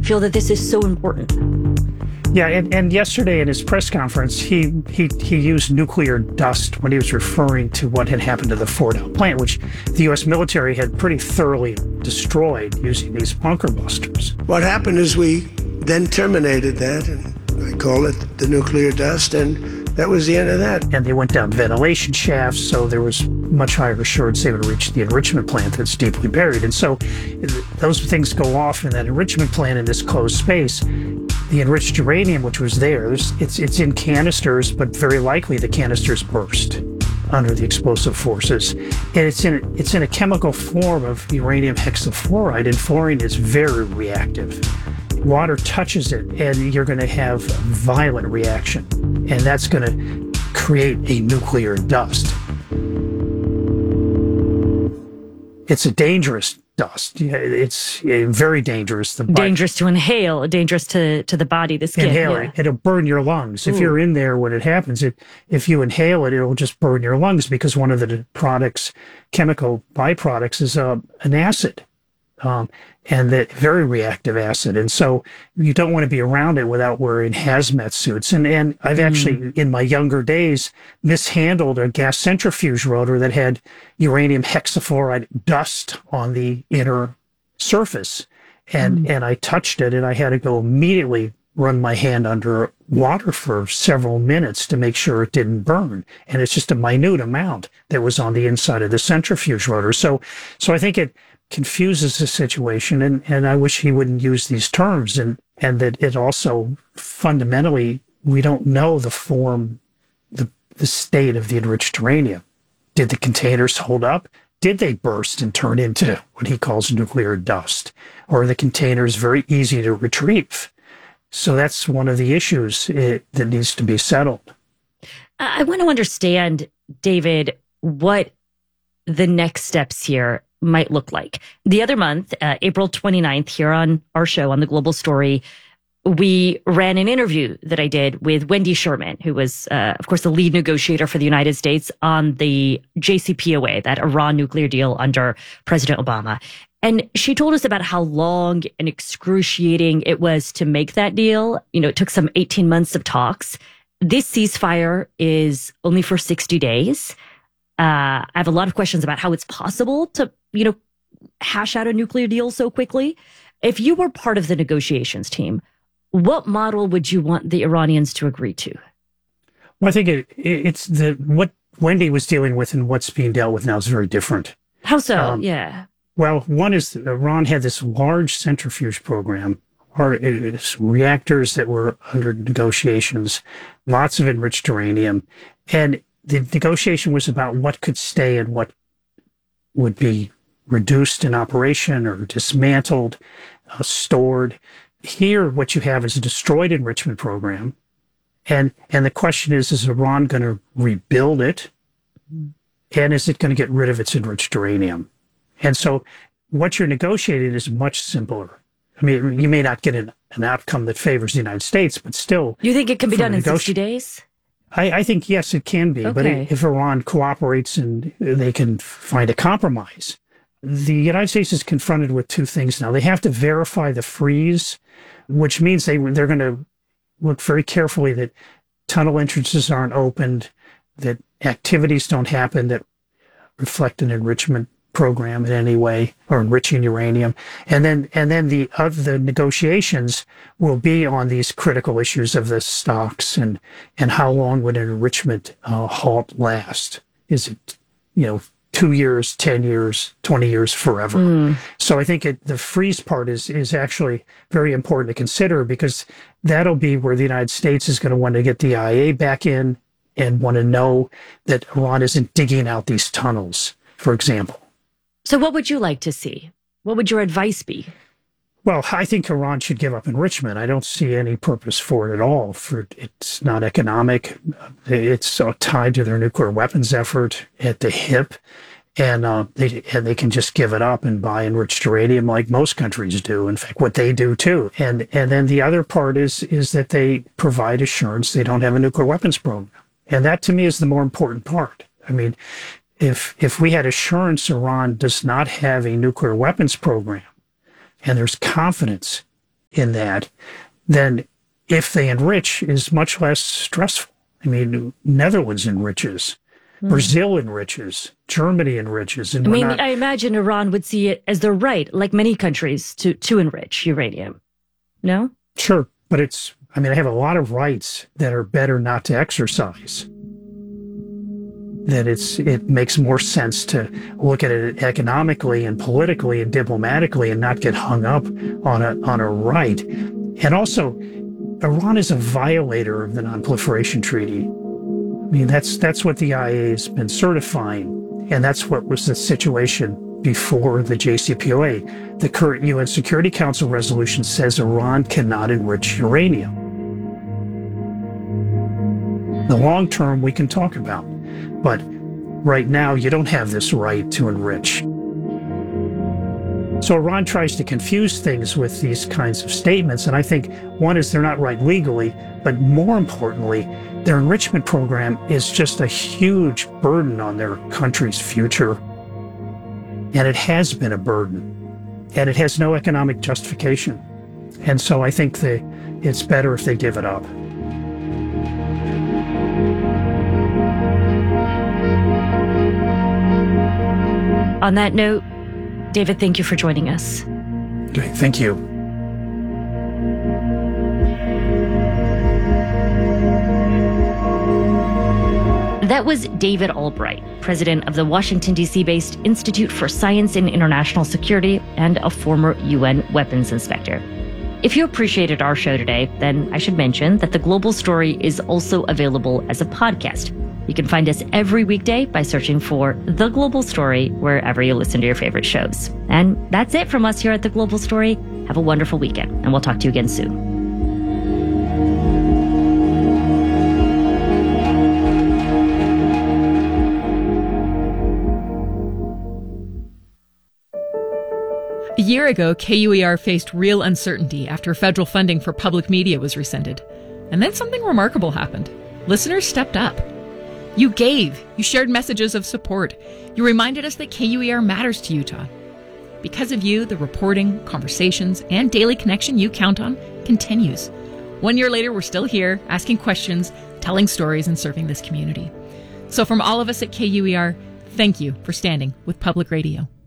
feel that this is so important. Yeah, and yesterday in his press conference, he used nuclear dust when he was referring to what had happened to the Fordow plant, which the U.S. military had pretty thoroughly destroyed using these bunker busters. What happened is we then terminated that, and I call it the nuclear dust, and that was the end of that. And they went down ventilation shafts, so there was much higher assurance they would reach the enrichment plant that's deeply buried. And so those things go off in that enrichment plant in this closed space. The enriched uranium, which was there, it's in canisters, but very likely the canisters burst under the explosive forces. And it's in a chemical form of uranium hexafluoride, and fluorine is very reactive. Water touches it, and you're going to have a violent reaction, and that's going to create a nuclear dust. It's a dangerous dust. It's very dangerous. Dangerous to inhale, dangerous to the body, the skin. Inhale it. It'll burn your lungs. If you're in there when it happens, if you inhale it, it'll just burn your lungs because one of the chemical byproducts is an acid. And that very reactive acid. And so you don't want to be around it without wearing hazmat suits. And I've actually, in my younger days, mishandled a gas centrifuge rotor that had uranium hexafluoride dust on the inner surface. And I touched it, and I had to go immediately run my hand under water for several minutes to make sure it didn't burn. And it's just a minute amount that was on the inside of the centrifuge rotor. So I think it confuses the situation, and I wish he wouldn't use these terms, and that it also fundamentally, we don't know the form, the state of the enriched uranium. Did the containers hold up? Did they burst and turn into what he calls nuclear dust? Or are the containers very easy to retrieve? So that's one of the issues that needs to be settled. I want to understand, David, what the next steps here might look like. The other month, April 29th, here on our show, on The Global Story, we ran an interview that I did with Wendy Sherman, who was, of course, the lead negotiator for the United States on the JCPOA, that Iran nuclear deal under President Obama. And she told us about how long and excruciating it was to make that deal. You know, it took some 18 months of talks. This ceasefire is only for 60 days. I have a lot of questions about how it's possible to, hash out a nuclear deal so quickly. If you were part of the negotiations team, what model would you want the Iranians to agree to? Well, I think it's what Wendy was dealing with and what's being dealt with now is very different. How so? Yeah. Well, one is that Iran had this large centrifuge program, or it's reactors that were under negotiations, lots of enriched uranium, and the negotiation was about what could stay and what would be reduced in operation or dismantled, stored. Here, what you have is a destroyed enrichment program. And the question is Iran going to rebuild it? And is it going to get rid of its enriched uranium? And so what you're negotiating is much simpler. I mean, you may not get an outcome that favors the United States, but still. You think it can be done in 60 days? I think, yes, it can be. Okay. But if Iran cooperates and they can find a compromise, the United States is confronted with two things now. They have to verify the freeze, which means they're going to look very carefully that tunnel entrances aren't opened, that activities don't happen that reflect an enrichment program in any way, or enriching uranium. And then the negotiations will be on these critical issues of the stocks and how long would an enrichment halt last? Is it, 2 years, 10 years, 20 years, forever? So I think the freeze part is actually very important to consider, because that'll be where the United States is going to want to get the IAEA back in and want to know that Iran isn't digging out these tunnels, for example. So what would you like to see? What would your advice be? Well, I think Iran should give up enrichment. I don't see any purpose for it at all. It's not economic. It's tied to their nuclear weapons effort at the hip. And they can just give it up and buy enriched uranium like most countries do. In fact, what they do too. And then the other part is that they provide assurance they don't have a nuclear weapons program. And that to me is the more important part. I mean, if we had assurance Iran does not have a nuclear weapons program, and there's confidence in that, then if they enrich is much less stressful. I mean, Netherlands enriches, Brazil enriches, Germany enriches. And I imagine Iran would see it as their right, like many countries, to enrich uranium. No? Sure. But they have a lot of rights that are better not to exercise. That it makes more sense to look at it economically and politically and diplomatically and not get hung up on a right. And also, Iran is a violator of the Non-Proliferation Treaty. I mean, that's what the IAEA has been certifying, and that's what was the situation before the JCPOA. The current UN Security Council resolution says Iran cannot enrich uranium. The long term we can talk about, but right now you don't have this right to enrich. So Iran tries to confuse things with these kinds of statements, and I think one is they're not right legally, but more importantly, their enrichment program is just a huge burden on their country's future. And it has been a burden, and it has no economic justification. And so I think it's better if they give it up. On that note, David, thank you for joining us. Okay, thank you. That was David Albright, president of the Washington, D.C.-based Institute for Science and International Security and a former UN weapons inspector. If you appreciated our show today, then I should mention that The Global Story is also available as a podcast. You can find us every weekday by searching for The Global Story wherever you listen to your favorite shows. And that's it from us here at The Global Story. Have a wonderful weekend, and we'll talk to you again soon. A year ago, KUER faced real uncertainty after federal funding for public media was rescinded. And then something remarkable happened. Listeners stepped up. You gave. You shared messages of support. You reminded us that KUER matters to Utah. Because of you, the reporting, conversations, and daily connection you count on continues. 1 year later, we're still here, asking questions, telling stories, and serving this community. So from all of us at KUER, thank you for standing with public radio.